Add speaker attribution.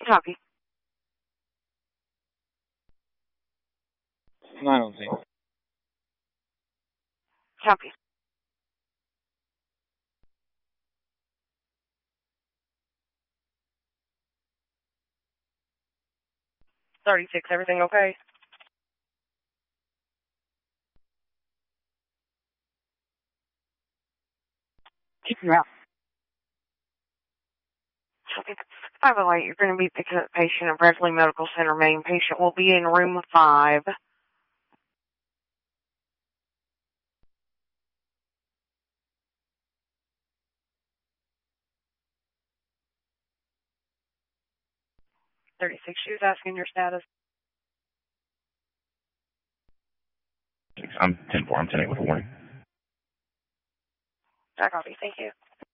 Speaker 1: Copy.
Speaker 2: 9 on scene.
Speaker 1: Copy. 36, everything okay?
Speaker 2: Keep you out.
Speaker 1: Copy. 508, you're going to be picking up a patient at Bradley Medical Center. Main patient will be in room 5. She was asking your status.
Speaker 3: I'm 10-4. I'm 10-8 with a warning.
Speaker 1: I copy. Thank you.